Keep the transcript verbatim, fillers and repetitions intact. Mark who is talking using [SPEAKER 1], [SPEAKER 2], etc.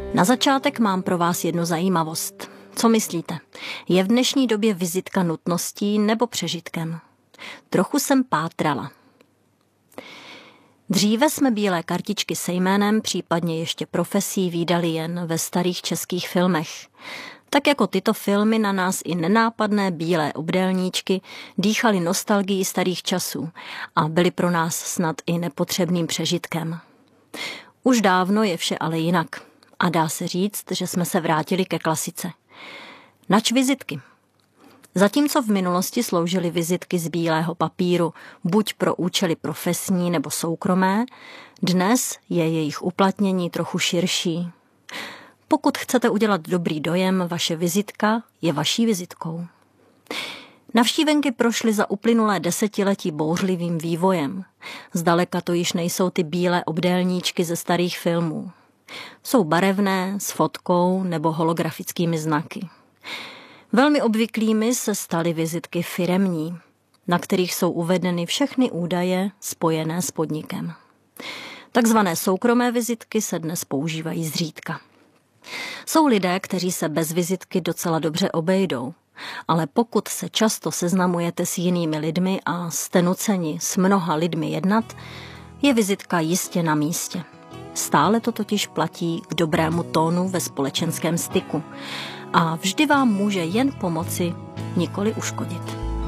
[SPEAKER 1] Na začátek mám pro vás jednu zajímavost. Co myslíte? Je v dnešní době vizitka nutností nebo přežitkem? Trochu jsem pátrala. Dříve jsme bílé kartičky se jménem, případně ještě profesí vídali jen ve starých českých filmech. Tak jako tyto filmy na nás i nenápadné bílé obdélníčky dýchaly nostalgii starých časů a byly pro nás snad i nepotřebným přežitkem. Už dávno je vše ale jinak a dá se říct, že jsme se vrátili ke klasice. Nač vizitky? Zatímco v minulosti sloužily vizitky z bílého papíru buď pro účely profesní nebo soukromé, dnes je jejich uplatnění trochu širší. Pokud chcete udělat dobrý dojem, vaše vizitka je vaší vizitkou. Navštívenky prošly za uplynulé desetiletí bouřlivým vývojem. Zdaleka to již nejsou ty bílé obdélníčky ze starých filmů. Jsou barevné, s fotkou nebo holografickými znaky. Velmi obvyklými se staly vizitky firemní, na kterých jsou uvedeny všechny údaje spojené s podnikem. Takzvané soukromé vizitky se dnes používají zřídka. Jsou lidé, kteří se bez vizitky docela dobře obejdou, ale pokud se často seznamujete s jinými lidmi a jste nuceni s mnoha lidmi jednat, je vizitka jistě na místě. Stále to totiž platí k dobrému tónu ve společenském styku a vždy vám může jen pomoci, nikoli uškodit.